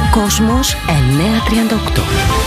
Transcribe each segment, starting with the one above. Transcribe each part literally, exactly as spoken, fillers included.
Κόσμος εννιακόσια τριάντα οκτώ.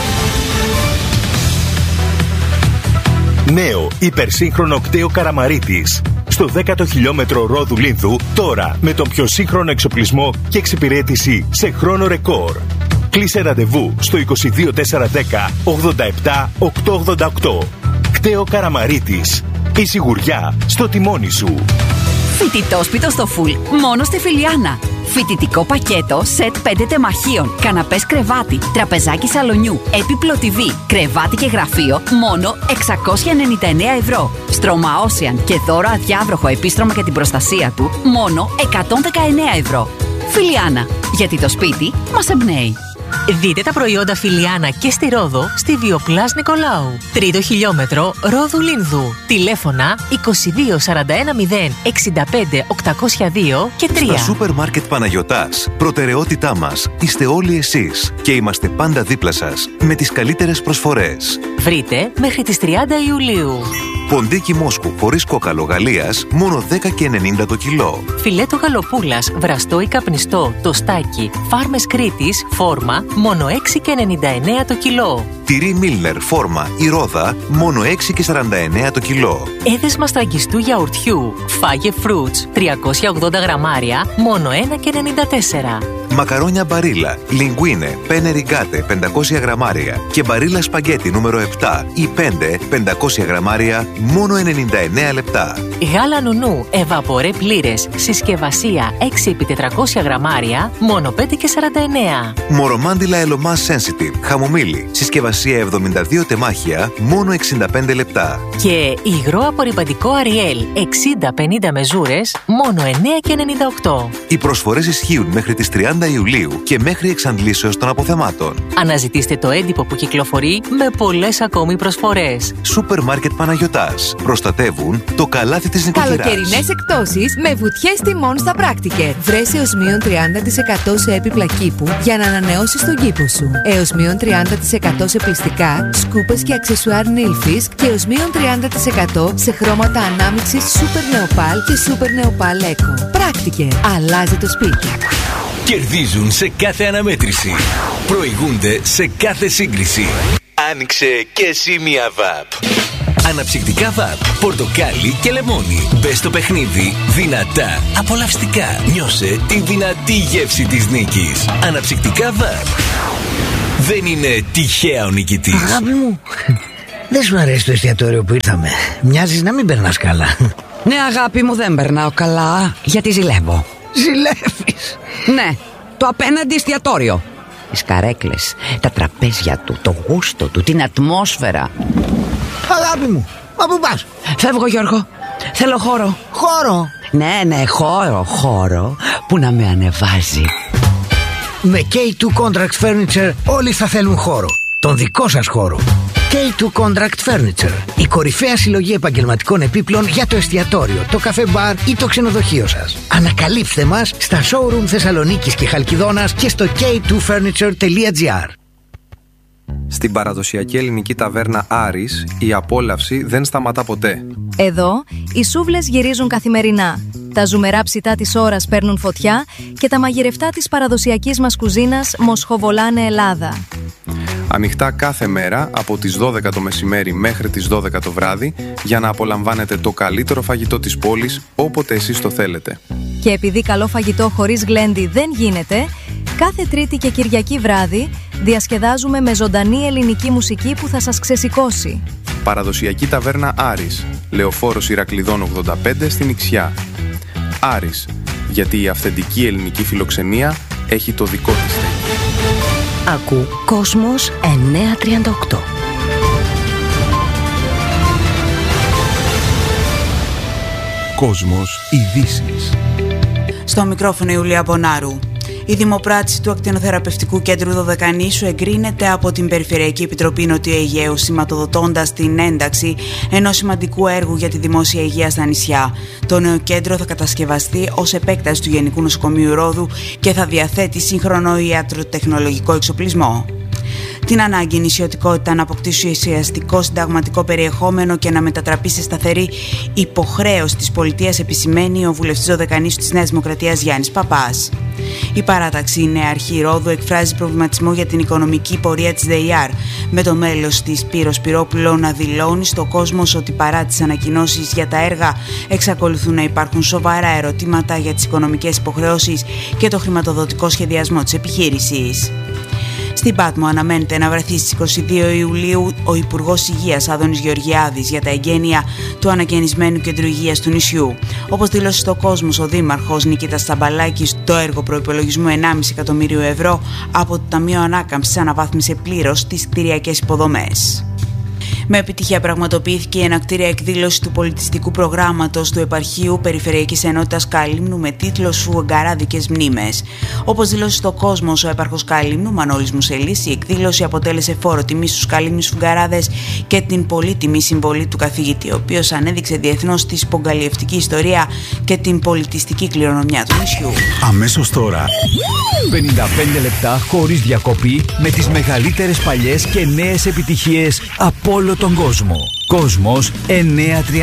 Νέο υπερσύγχρονο κτέο Καραμαρίτης. Στο δέκατο χιλιόμετρο Ρόδου Λίνθου, τώρα με τον πιο σύγχρονο εξοπλισμό και εξυπηρέτηση σε χρόνο ρεκόρ. Κλείσε ραντεβού στο είκοσι δύο τετρακόσια δέκα ογδόντα επτά οκτακόσια ογδόντα οκτώ. Κτέο Καραμαρίτης. Η σιγουριά στο τιμόνι σου. Φοιτητόσπιτο στο φουλ, μόνο στη Φιλιάνα. Φοιτητικό πακέτο, σετ πέντε τεμαχίων, καναπές κρεβάτι, τραπεζάκι σαλονιού, έπιπλο τι βι, κρεβάτι και γραφείο, μόνο εξακόσια ενενήντα εννέα ευρώ. Στρώμα Ocean και δώρο αδιάβροχο επίστρωμα για την προστασία του, μόνο εκατόν δεκαεννέα ευρώ. Φιλιάνα, γιατί το σπίτι μας εμπνέει. Δείτε τα προϊόντα Φιλιάνα και στη Ρόδο στη Βιοπλάς Νικολάου. Τρίτο χιλιόμετρο Ρόδου Λίνδου. Τηλέφωνα είκοσι δύο σαράντα ένα μηδέν εξήντα πέντε οκτακόσια δύο και τρία. Στα σούπερ μάρκετ Παναγιωτάς, προτεραιότητά μας είστε όλοι εσείς και είμαστε πάντα δίπλα σας με τις καλύτερες προσφορές. Βρείτε μέχρι τις τριάντα Ιουλίου. Ποντίκι Μόσκου χωρίς κόκαλο Γαλλίας, μόνο δέκα και ενενήντα το κιλό. Φιλέτο γαλοπούλας, βραστό ή καπνιστό, τοστάκι, Φάρμες Κρήτης, φόρμα, μόνο έξι και ενενήντα εννέα το κιλό. Τυρί Μίλνερ, φόρμα ή ρόδα, μόνο έξι και σαράντα εννέα το κιλό. Έδεσμα στραγγιστού γιαουρτιού, Φάγε Fruits, τριακόσια ογδόντα γραμμάρια, μόνο ένα και ενενήντα τέσσερα. Μακαρόνια μπαρίλα, λιγκουίνε, πένε ριγκάτε, πεντακόσια γραμμάρια και μπαρίλα σπαγκέτι νούμερο επτά ή πέντε, πεντακόσια γραμμάρια, μόνο ενενήντα εννέα λεπτά. Γάλα νουνού, εβαπορέ πλήρες, συσκευασία έξι επί τετρακόσια γραμμάρια, μόνο πέντε και σαράντα εννέα. Μορομάντιλα Ελωμά Sensitive, χαμομήλι, συσκευασία εβδομήντα δύο τεμάχια, μόνο εξήντα πέντε λεπτά. Και υγρό απορρυπαντικό Ariel, εξήντα πενήντα μεζούρες, μόνο εννέα και ενενήντα οκτώ. Οι προσφορές ισχύουν μέχρι τις τριάντα Ιουλίου και μέχρι εξαντλήσεως των αποθεμάτων. Αναζητήστε το έντυπο που κυκλοφορεί με πολλές ακόμη προσφορές. Σούπερ μάρκετ Παναγιωτάς. Προστατεύουν το καλάθι της νοικοκυράς. Καλοκαιρινές εκτόσεις με βουτιές τιμών στα Πράκτικερ. Βρες έως μείον τριάντα τοις εκατό σε έπιπλα κήπου για να ανανεώσεις τον κήπο σου. Έως μείον τριάντα τοις εκατό σε πλυστικά, σκούπες και αξεσουάρ Nilfisk και έως μείον τριάντα τοις εκατό σε χρώματα ανάμειξης Super Neopal και Super Neopal Eco. Πράκτικερ. Αλλάζει το σπίτι. Κερδίζουν σε κάθε αναμέτρηση. Προηγούνται σε κάθε σύγκριση. Άνοιξε και εσύ μια βαπ. Αναψυκτικά βαπ, πορτοκάλι και λεμόνι. Μπες στο παιχνίδι δυνατά, απολαυστικά. Νιώσε τη δυνατή γεύση της νίκης. Αναψυκτικά βαπ. Δεν είναι τυχαία ο νικητής. Αγάπη μου, δεν σου αρέσει το εστιατόριο που ήρθαμε? Μοιάζεις να μην περνάς καλά. Ναι αγάπη μου, δεν περνάω καλά, γιατί ζηλεύω. Ζηλεύεις? Ναι, το απέναντι εστιατόριο. Τις καρέκλες, τα τραπέζια του, το γούστο του, την ατμόσφαιρα. Αγάπη μου, μα πού πας? Φεύγω Γιώργο, θέλω χώρο. Χώρο? Ναι, ναι, χώρο, χώρο που να με ανεβάζει. Με κέι τού Contract Furniture όλοι θα θέλουν χώρο. Τον δικό σας χώρο. κέι τού Contract Furniture. Η κορυφαία συλλογή επαγγελματικών επίπλων για το εστιατόριο, το καφέ μπαρ ή το ξενοδοχείο σας. Ανακαλύψτε μας στα showroom Θεσσαλονίκης και Χαλκιδόνας και στο κέι τού φέρνιτσερ τελεία τζι άρ. Στην παραδοσιακή ελληνική ταβέρνα Άρης, η απόλαυση δεν σταματά ποτέ. Εδώ, οι σούβλες γυρίζουν καθημερινά. Τα ζουμερά ψητά της ώρας παίρνουν φωτιά και τα μαγειρευτά της παραδοσιακής μας κουζίνας μοσχοβολάνε Ελλάδα. Ανοιχτά κάθε μέρα από τις δώδεκα το μεσημέρι μέχρι τις δώδεκα το βράδυ για να απολαμβάνετε το καλύτερο φαγητό της πόλης όποτε εσείς το θέλετε. Και επειδή καλό φαγητό χωρίς γλέντι δεν γίνεται, κάθε Τρίτη και Κυριακή βράδυ διασκεδάζουμε με ζωντανή ελληνική μουσική που θα σας ξεσηκώσει. Παραδοσιακή ταβέρνα Άρης, Λεωφόρος Ηρακλειδών ογδόντα πέντε στην Ιξιά. Άρης, γιατί η αυθεντική ελληνική φιλοξενία έχει το δικό της στέκι. Ακού Κόσμος εννιακόσια τριάντα οκτώ. Κόσμος ειδήσεις. Στο μικρόφωνο Ιουλία Μπονάρου. Η δημοπράτηση του Ακτινοθεραπευτικού Κέντρου Δωδεκανήσου εγκρίνεται από την Περιφερειακή Επιτροπή Νοτιού Αιγαίου, σηματοδοτώντας την ένταξη ενός σημαντικού έργου για τη δημόσια υγεία στα νησιά. Το νέο κέντρο θα κατασκευαστεί ως επέκταση του Γενικού Νοσοκομείου Ρόδου και θα διαθέτει σύγχρονο ιατροτεχνολογικό εξοπλισμό. την ανάγκη η νησιωτικότητα να αποκτήσει ουσιαστικό συνταγματικό περιεχόμενο και να μετατραπεί σε σταθερή υποχρέωση της πολιτείας, επισημαίνει ο βουλευτής Δωδεκανήσου της Νέας Δημοκρατίας Γιάννης Παπάς. Η παράταξη η Νέα Αρχή Ρόδου εκφράζει προβληματισμό για την οικονομική πορεία της ΔΕΙΑΡ, με το μέλος της Πύρος Πυρόπουλο να δηλώνει στο κόσμο ότι παρά τις ανακοινώσεις για τα έργα εξακολουθούν να υπάρχουν σοβαρά ερωτήματα για τις οικονομικές υποχρεώσεις και το χρηματοδοτικό σχεδιασμό της επιχείρησης. Στην Πάτμο αναμένεται να βρεθεί στις είκοσι δύο Ιουλίου ο Υπουργός Υγείας Άδωνης Γεωργιάδης για τα εγγένεια του ανακαινισμένου κέντρου υγείας του νησιού. Όπως δήλωσε στο Κόσμος ο Δήμαρχος Νικήτας Τσαμπαλάκης, το έργο προϋπολογισμού ενάμιση εκατομμυρίου ευρώ από το Ταμείο Ανάκαμψης αναβάθμισε πλήρως τις κτηριακές υποδομές. Με επιτυχία πραγματοποιήθηκε η ενακτήρια εκδήλωση του πολιτιστικού προγράμματος του Επαρχείου Περιφερειακής Ενότητας Κάλυμνου με τίτλο «Σφουγγαράδικες μνήμες». Όπως δήλωσε στο Κόσμος ο έπαρχος Κάλυμνου, Μανώλης Μουσελής, η εκδήλωση αποτέλεσε φόρο τιμή στους Κάλυμνους Σφουγγαράδες και την πολύτιμη συμβολή του καθηγητή, ο οποίος ανέδειξε διεθνώς τη σπογκαλιευτική ιστορία και την πολιτιστική κληρονομιά του νησιού. Αμέσως τώρα, πενήντα πέντε λεπτά χωρίς διακοπή με τις μεγαλύτερες παλιές και νέες επιτυχίες από όλο τον κόσμο. Κόσμος εννιακόσια τριάντα.